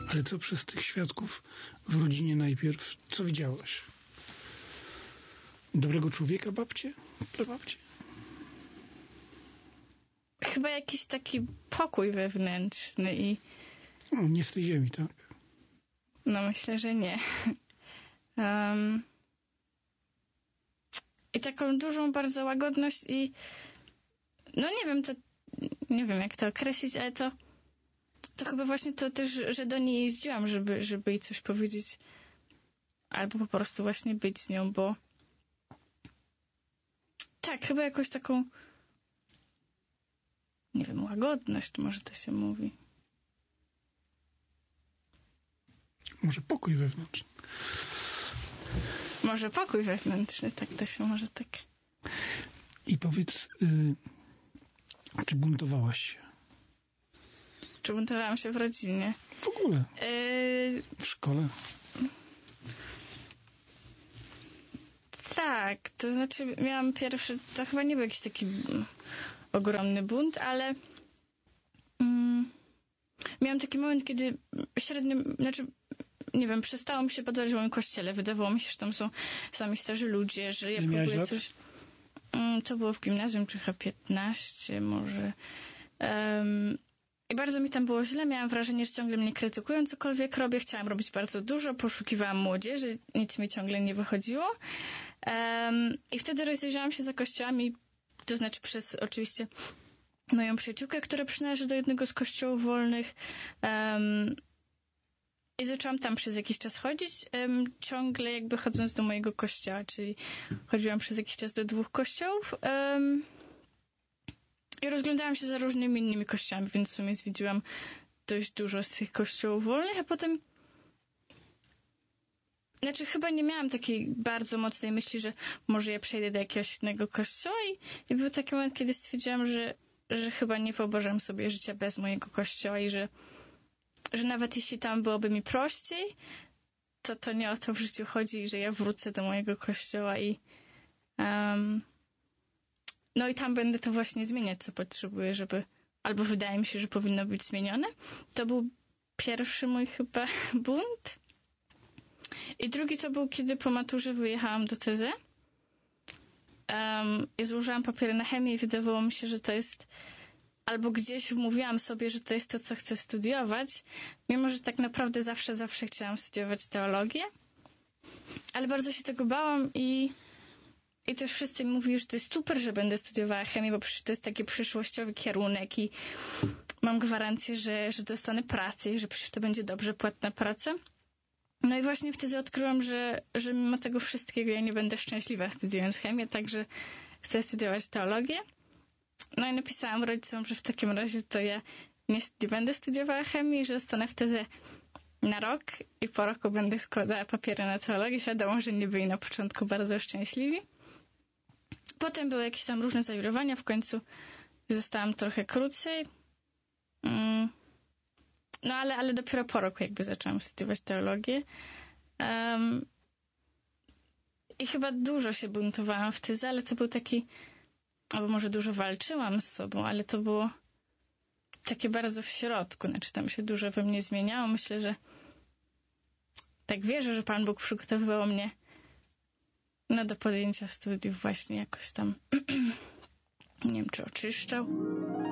Ale co przez tych świadków w rodzinie najpierw? Co widziałaś? Dobrego człowieka babcie? Prababcie? Chyba jakiś taki pokój wewnętrzny i... No, nie z tej ziemi, tak? No myślę, że nie. I taką dużą bardzo łagodność i no nie wiem jak to określić, ale to chyba właśnie to też, że do niej jeździłam, żeby jej coś powiedzieć. Albo po prostu właśnie być z nią, bo tak, chyba jakąś taką nie wiem, łagodność może to się mówi. Może pokój wewnętrzny. Może pokój wewnętrzny, tak to się może tak. I powiedz, czy buntowałaś się? Czy buntowałam się w rodzinie? W ogóle? W szkole? Tak, to znaczy miałam pierwszy, to chyba nie był jakiś taki ogromny bunt, ale miałam taki moment, kiedy średnio, znaczy nie wiem, przestało mi się podobać w moim kościele. Wydawało mi się, że tam są sami starzy ludzie, że ja próbuję coś... To było w gimnazjum, czy chyba 15 może. I bardzo mi tam było źle. Miałam wrażenie, że ciągle mnie krytykują, cokolwiek robię. Chciałam robić bardzo dużo, poszukiwałam młodzieży, nic mi ciągle nie wychodziło. I wtedy rozejrzałam się za kościołami, to znaczy przez oczywiście moją przyjaciółkę, która przynależy do jednego z kościołów wolnych. I zaczęłam tam przez jakiś czas chodzić, ciągle jakby chodząc do mojego kościoła, czyli chodziłam przez jakiś czas do 2 kościołów i rozglądałam się za różnymi innymi kościołami, więc w sumie zwiedziłam dość dużo z tych kościołów wolnych, a potem znaczy chyba nie miałam takiej bardzo mocnej myśli, że może ja przejdę do jakiegoś innego kościoła i był taki moment, kiedy stwierdziłam, że chyba nie wyobrażam sobie życia bez mojego kościoła i że nawet jeśli tam byłoby mi prościej, to nie o to w życiu chodzi, że ja wrócę do mojego kościoła i no i tam będę to właśnie zmieniać, co potrzebuję, żeby, albo wydaje mi się, że powinno być zmienione. To był pierwszy mój chyba bunt. I drugi to był, kiedy po maturze wyjechałam do TZ i złożyłam papiery na chemię i wydawało mi się, że to jest albo gdzieś wmówiłam sobie, że to jest to, co chcę studiować, mimo że tak naprawdę zawsze chciałam studiować teologię, ale bardzo się tego bałam i też wszyscy mi mówili, że to jest super, że będę studiowała chemię, bo przecież to jest taki przyszłościowy kierunek i mam gwarancję, że dostanę pracę i że przecież to będzie dobrze płatna praca. No i właśnie wtedy odkryłam, że mimo tego wszystkiego ja nie będę szczęśliwa studiując chemię, także chcę studiować teologię. No i napisałam rodzicom, że w takim razie to ja nie będę studiowała chemii, że zostanę w tezę na rok i po roku będę składała papiery na teologię. Wiadomo, że nie byli na początku bardzo szczęśliwi. Potem były jakieś tam różne zawirowania, w końcu zostałam trochę krócej. No ale dopiero po roku jakby zaczęłam studiować teologię. I chyba dużo się buntowałam w tezę, ale to był taki, albo może dużo walczyłam z sobą, ale to było takie bardzo w środku, znaczy tam się dużo we mnie zmieniało. Myślę, że tak wierzę, że Pan Bóg przygotowywał mnie do podjęcia studiów właśnie jakoś tam, nie wiem, czy oczyszczał.